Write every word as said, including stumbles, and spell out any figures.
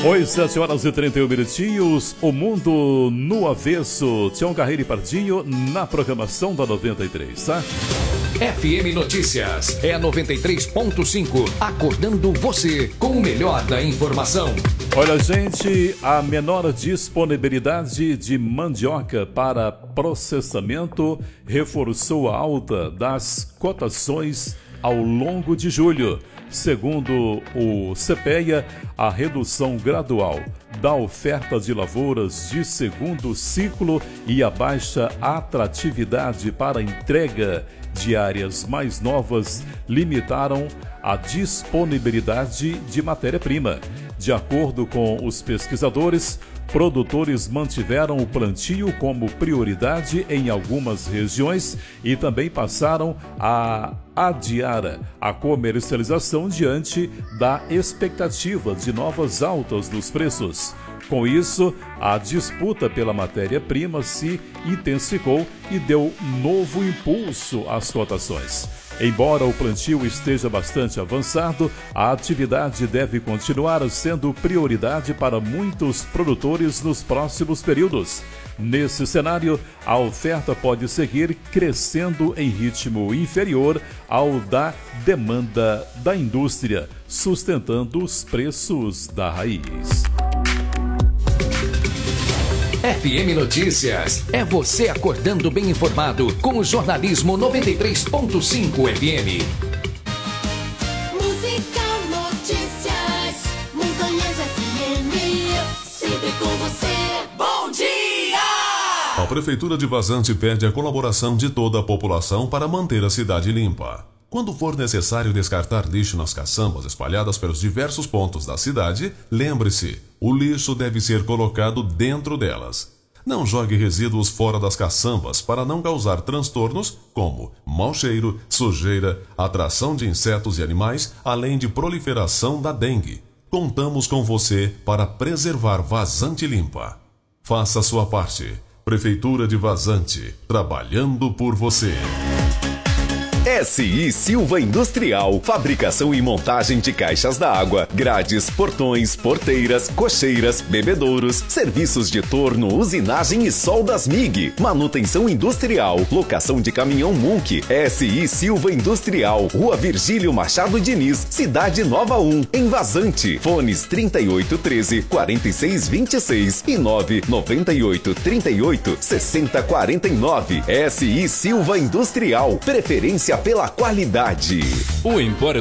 Oi, sete horas e trinta e um minutinhos, o mundo no avesso. Tião Carreiro e Pardinho na programação da noventa e três, tá? F M Notícias é a noventa e três ponto cinco, acordando você com o melhor da informação. Olha, gente, a menor disponibilidade de mandioca para processamento reforçou a alta das cotações ao longo de julho. Segundo o CEPEA, a redução gradual da oferta de lavouras de segundo ciclo e a baixa atratividade para a entrega de áreas mais novas limitaram a disponibilidade de matéria-prima. De acordo com os pesquisadores, produtores mantiveram o plantio como prioridade em algumas regiões e também passaram a adiar a comercialização diante da expectativa de novas altas dos preços. Com isso, a disputa pela matéria-prima se intensificou e deu novo impulso às cotações. Embora o plantio esteja bastante avançado, a atividade deve continuar sendo prioridade para muitos produtores nos próximos períodos. Nesse cenário, a oferta pode seguir crescendo em ritmo inferior ao da demanda da indústria, sustentando os preços da raiz. F M Notícias é você acordando bem informado com o jornalismo noventa e três ponto cinco F M. Música, notícias, Montanhas F M, sempre com você. Bom dia! A Prefeitura de Vazante pede a colaboração de toda a população para manter a cidade limpa. Quando for necessário descartar lixo nas caçambas espalhadas pelos diversos pontos da cidade, lembre-se, o lixo deve ser colocado dentro delas. Não jogue resíduos fora das caçambas para não causar transtornos como mau cheiro, sujeira, atração de insetos e animais, além de proliferação da dengue. Contamos com você para preservar Vazante limpa. Faça a sua parte. Prefeitura de Vazante, trabalhando por você. S I Silva Industrial, fabricação e montagem de caixas d'água, grades, portões, porteiras, cocheiras, bebedouros, serviços de torno, usinagem e soldas M I G, manutenção industrial, locação de caminhão Munk. S I Silva Industrial, Rua Virgílio Machado Diniz, Cidade Nova um, em Vazante. Fones trinta e oito treze, quarenta e seis vinte e seis e nove nove oito, trinta e oito, sessenta quarenta e nove. S I Silva Industrial, preferência pela qualidade. O Empório